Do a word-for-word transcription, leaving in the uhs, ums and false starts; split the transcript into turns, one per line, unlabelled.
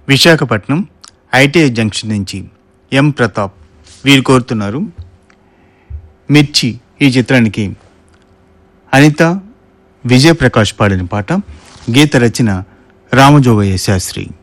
Visakhapatnam ITI junction నుంచి ఎం ప్రతాప్ వీరు కోరుతున్నారు మిర్చి ఈ చిత్రానికి అనిత విజయప్రకాష్ పాడిన పాట. గీత రచన రామజోగయ్య శాస్త్రి.